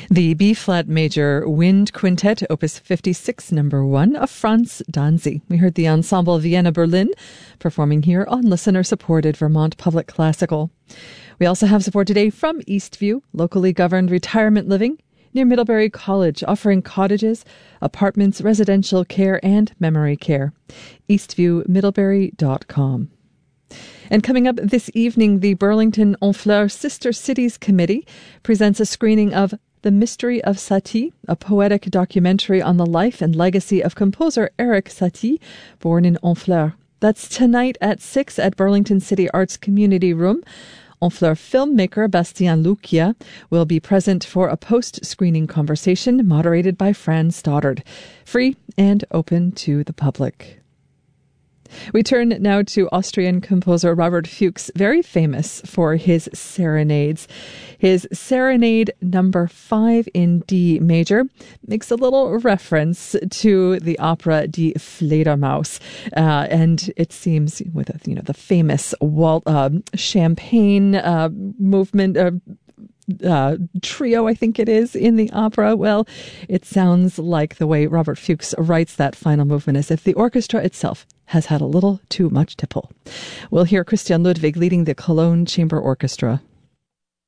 The B-flat major Wind Quintet, Opus 56, number 1 of Franz Danzy. We heard the Ensemble Vienna Berlin performing here on listener-supported Vermont Public Classical. We also have support today from Eastview, locally governed retirement living near Middlebury College, offering cottages, apartments, residential care, and memory care. eastviewmiddlebury.com. And coming up this evening, the Burlington Honfleur Sister Cities Committee presents a screening of The Mystery of Satie, a poetic documentary on the life and legacy of composer Eric Satie, born in Honfleur. That's tonight at 6 at Burlington City Arts Community Room. Honfleur filmmaker Bastien Lucchia will be present for a post-screening conversation moderated by Fran Stoddard, free and open to the public. We turn now to Austrian composer Robert Fuchs, very famous for his serenades. His Serenade number 5 in D major makes a little reference to the opera Die Fledermaus, and it seems with the famous champagne movement. Trio, I think it is, in the opera. Well, it sounds like the way Robert Fuchs writes that final movement as if the orchestra itself has had a little too much to pull. We'll hear Christian Ludwig leading the Cologne Chamber Orchestra.